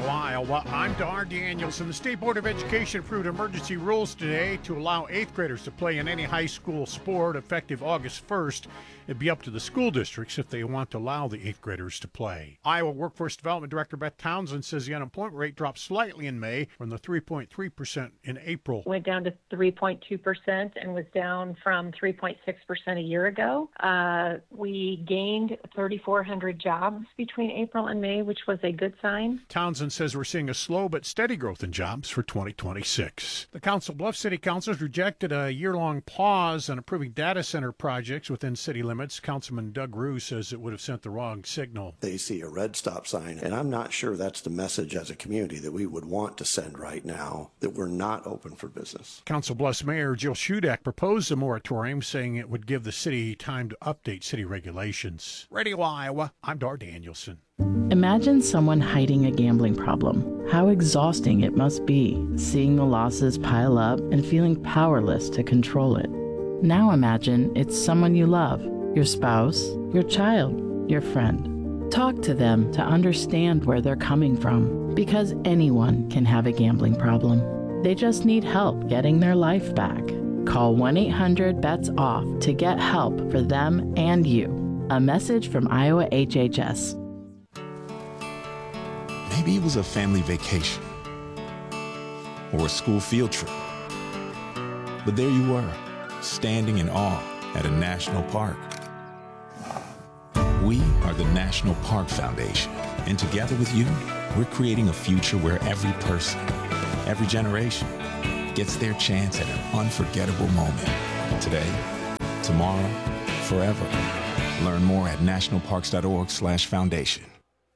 Radio Iowa, I'm Dar Danielson. The State Board of Education approved emergency rules today to allow 8th graders to play in any high school sport effective August 1st. It'd be up to the school districts if they want to allow the 8th graders to play. Iowa Workforce Development Director Beth Townsend says the unemployment rate dropped slightly in May from the 3.3% in April. Went down to 3.2% and was down from 3.6% a year ago. We gained 3,400 jobs between April and May, which was a good sign. Townsend says we're seeing a slow but steady growth in jobs for 2026. The Council Bluffs City Councilors rejected a year-long pause on approving data center projects within city limits. Councilman Doug Rue says it would have sent the wrong signal. They see a red stop sign, and I'm not sure that's the message as a community that we would want to send right now, that we're not open for business. Council Bluffs Mayor Jill Shudak proposed a moratorium, saying it would give the city time to update city regulations. Radio Iowa, I'm Dar Danielson. Imagine someone hiding a gambling problem. How exhausting it must be, seeing the losses pile up and feeling powerless to control it. Now imagine it's someone you love, your spouse, your child, your friend. Talk to them to understand where they're coming from, because anyone can have a gambling problem. They just need help getting their life back. Call 1-800-BETS-OFF to get help for them and you. A message from Iowa HHS. Maybe it was a family vacation or a school field trip. But there you were, standing in awe at a national park. We are the National Park Foundation, and together with you, we're creating a future where every person, every generation, gets their chance at an unforgettable moment. Today, tomorrow, forever. Learn more at nationalparks.org/foundation.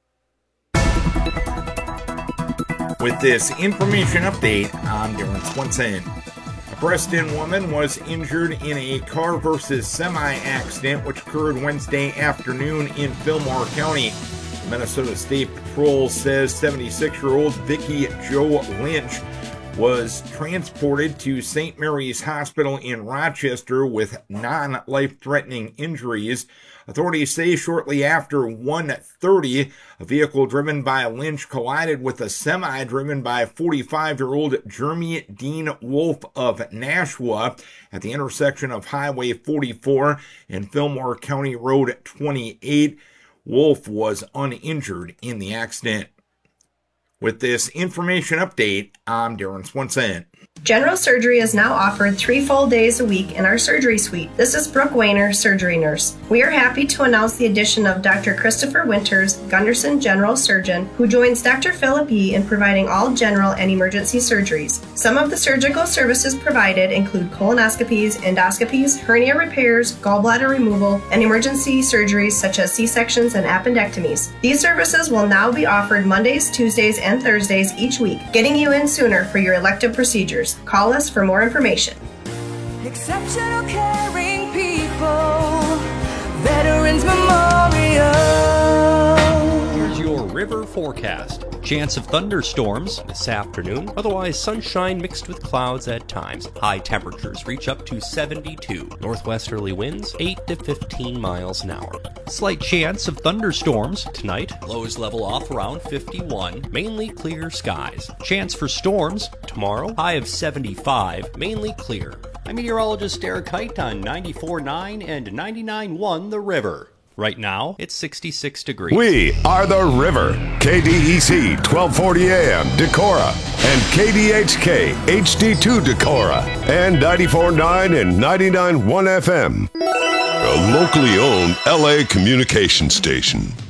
With this information update, I'm Darren Swenson. A Preston woman was injured in a car versus semi accident which occurred Wednesday afternoon in Fillmore County. The Minnesota State Patrol says 76-year-old Vicki Jo Lynch was transported to St. Mary's Hospital in Rochester with non-life-threatening injuries. Authorities say shortly after 1:30, a vehicle driven by Lynch collided with a semi driven by 45-year-old Jeremy Dean Wolf of Nashua at the intersection of Highway 44 and Fillmore County Road 28. Wolf was uninjured in the accident. With this information update, I'm Darren Swenson. General surgery is now offered 3 full days a week in our surgery suite. This is Brooke Weiner, surgery nurse. We are happy to announce the addition of Dr. Christopher Winters, Gunderson General Surgeon, who joins Dr. Philip Yee in providing all general and emergency surgeries. Some of the surgical services provided include colonoscopies, endoscopies, hernia repairs, gallbladder removal, and emergency surgeries such as C-sections and appendectomies. These services will now be offered Mondays, Tuesdays, and Thursdays each week, getting you in sooner for your elective procedures. Call us for more information. Exceptional caring people, Veterans Memorial. Here's your river forecast. Chance of thunderstorms this afternoon, otherwise sunshine mixed with clouds at times. High temperatures reach up to 72. Northwesterly winds 8 to 15 miles an hour. Slight chance of thunderstorms tonight. Lows level off around 51. Mainly clear skies. Chance for storms tomorrow. High of 75. Mainly clear. I'm meteorologist Derek Height on 94.9 and 99.1 The River. Right now, it's 66 degrees. We are The River. KDEC 1240 AM Decorah and KDHK HD2 Decorah and 94.9 and 99.1 FM. A locally owned LA communication station.